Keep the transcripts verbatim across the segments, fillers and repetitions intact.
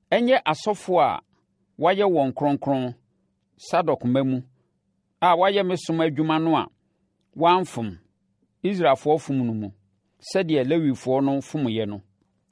ɛnyɛ asɔfo a wayɛ wɔn kronkron Sadok mma mu a wayɛ me som adwuma no a wɔamfom Israelfoɔ fom no mu sɛdeɛ Lewifoɔ no fomyɛ no,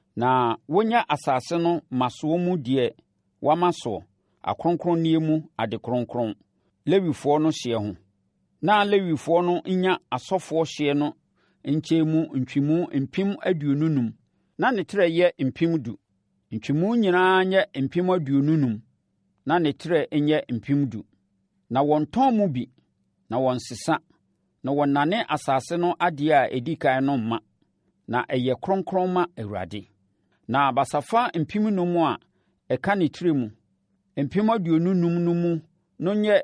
na wonya asase no masoɔ mu deɛ wama soɔ akronkronneɛ mu ade kronkron Lewifoɔ no hyeɛ ho, na Lewifoɔ no nya asɔfoɔ hyeɛ no nkyɛmu ntwemu mpem aduonu num, na ne trɛ yɛ mpem du. Ntwemu nyinaa nyɛ mpem aduonu num, na ne trɛ nyɛ mpem du. Na wɔntɔn mu bi, na wɔnsesa, na wɔnane asase no adeɛ a ɛdi kan no mma, na ɛyɛ kronkron ma Awurade. Na basafa mpem num a ɛka ne trɛ mu, mpem aduonu num no mu no nyɛ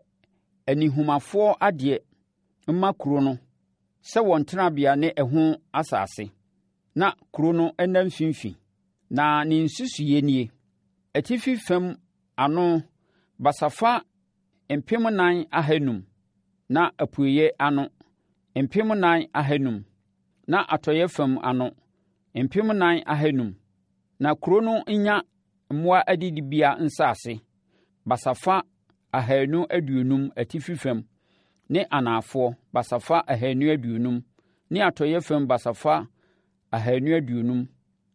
anihumafoɔ adeɛ mma kuro no sɛ wɔn tenabea ne ɛho asase, na kuro no ɛnna mfimfini. Na ne nsusuiɛ nie: atifi fam ano basafa mpem nan ahanum, na apueeɛ ano mpem nan ahanum, na atɔeɛ fam ano mpem nan ahanum. Na kuro no nya mmoa adidibea nsase basafa ahanu aduonum atifi fam, ne anafoɔ basafa ahanu aduonum, ne atɔeɛ fam basafa ahanu aduonum.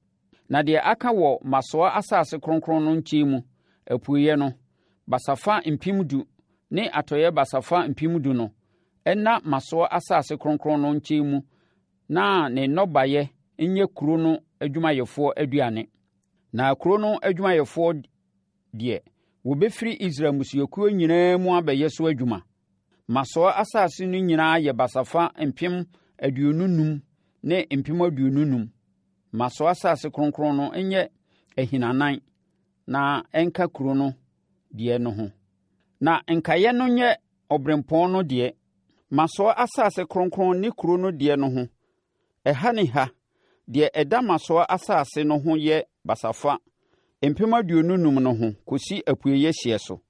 Na deɛ aka wɔ masoa asase kronkron no nkyɛn mu apueeɛ no, basafa mpem du ne atɔeɛ basafa mpem du no, ɛna masoa asase kronkron no nkyɛn mu, na ne nnɔbaeɛ nyɛ kuro no adwumayɛfoɔ aduane. Na kuro no adwumayɛfoɔ deɛ, wɔbɛfiri Israel mmusuakuo nyinaa mu abɛyɛ so adwuma. Masoa asase no nyinaa yɛ basafa mpem aduonu num ne mpem aduonu num. Masoa asase kronkron no nyɛ ahinanan na ɛnka kuro no deɛ no ho. Na nkaeɛ no nyɛ ɔbrɛmpɔn no deɛ. Masoa asase kronkron ne kuro no deɛ no ho, ɛha ne ha deɛ ɛda masoa asase no ho yɛ basafa mpem aduonu num no ho kɔsi apueeɛ hyeɛ so.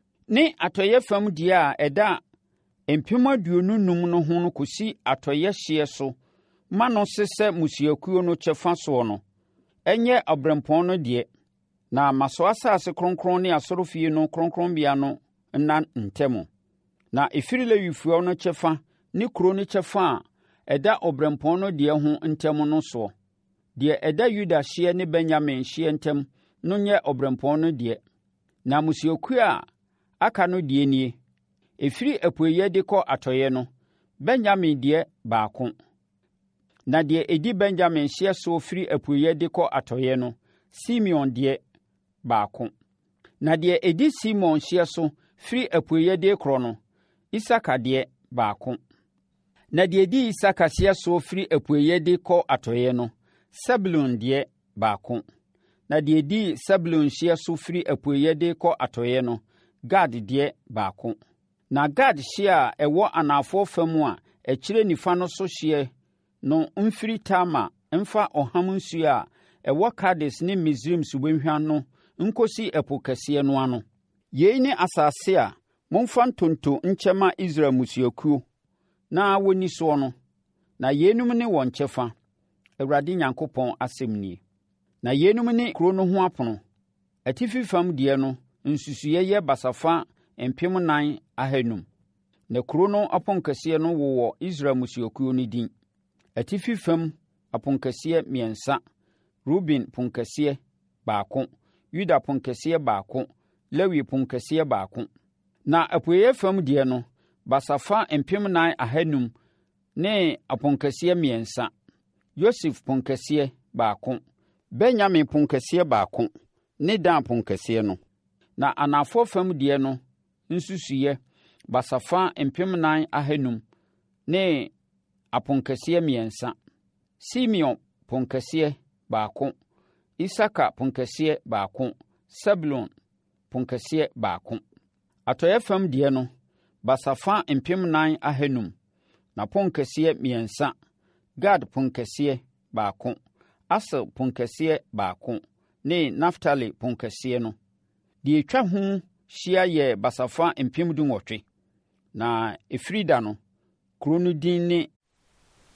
Ne atɔeɛ fam deɛ a ɛda mpem aduonu num no ho no kɔsi atɔeɛ hyeɛ so ma no se sɛ mmusuakuo no kyɛfa soɔ no, ɛnyɛ ɔbrɛmpɔn no deɛ. Na masoa asase kronkron ne asɔrefie no kronkronbea no nna ntɛm. Na ɛfiri Lewifoɔ no kyɛfa ne kuro no kyɛfa a ɛda ɔbrɛmpɔn no deɛ ho ntɛm no soɔ. Deɛ ɛda Yuda hyeɛ ne Benyamin hyeɛ ntɛm no nyɛ ɔbrɛmpɔn no deɛ. Na mmusuakuo a aka no deɛ nie: ɛfiri apueeɛ de kɔ atɔeɛ no, Benyamin deɛ baako. Na deɛ ɛdi Benyamin hyeɛ so firi apueeɛ de kɔ atɔeɛ no, Simeon deɛ baako. Na deɛ ɛdi Simon hyeɛ so firi apueeɛ de korɔ no, Isakar deɛ baako. Na deɛ ɛdi Isakar hyeɛ so firi apueeɛ de kɔ atɔeɛ no, Sebulon deɛ baako. Na deɛ ɛdi Sebulon hyeɛ so firi apueeɛ de kɔ atɔeɛ no, Gad deɛ baako. Na Gad hyeɛ a ɛwɔ anafoɔ fam a ɛkyerɛ nifa no so hyeɛ no mfiri Tama mfa ɔham nsuo a ɛwɔ Kades ne Misraim subɔnhwa no nkɔsi ɛpo kɛseɛ no ano. Yei ne asase a momfa ntonto nkyɛma Israel mmusuakuo na wɔnni soɔ no. Na yeinom ne wɔn kyɛfa, Awurade Nyankopɔn asɛm nie. Na yeinom ne kuro no ho apono. Atifi fam deɛ no nsusuiɛ yɛ basafa mpem nan ahanum. Na kuro no aponkɛseɛ no wowɔ Israel mmusuakuo no din. Atifi fam aponkɛseɛ mmiɛnsa: Ruben ponkɛseɛ baako, Yuda ponkɛseɛ baako, Lewi ponkɛseɛ baako. Na apueeɛ fam deɛ no, basafa mpem nan ahanum ne aponkɛseɛ mmiɛnsa: Yosef ponkɛseɛ baako, Benyamin ponkɛseɛ baako ne Dan ponkɛseɛ no. Na anafoɔ fam deɛ no nsusuiɛ basafa mpem nan ahanum ne aponkɛseɛ mmiɛnsa: Simeon ponkɛseɛ baako, Isakar ponkɛseɛ baako, Sebulon ponkɛseɛ baako. Atɔeɛ fam deɛ no, basafa mpem nan ahanum, na ponkɛseɛ mmiɛnsa: Gad ponkɛseɛ baako, Aser ponkɛseɛ baako ne Naftali ponkɛseɛ no. Deɛ ɛtwa ho hyia yɛ basafa mpem dunwɔtwe. Na ɛfiri da no, kuro no din ne